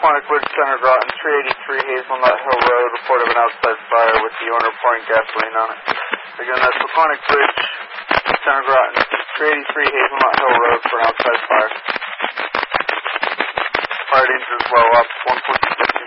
Laconic Ridge, Center Groton, 383 Hazelnut Hill Road, report of an outside fire with the owner pouring gasoline on it. Again, that's Laconic Ridge, Center Groton, 383 Hazelnut Hill Road for an outside fire. Fire danger is well up, 1.2.